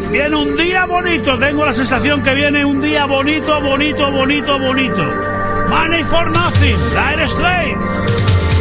Viene un día bonito, tengo la sensación que viene un día bonito, bonito, bonito, bonito. Money for Nothing, Dire Straits.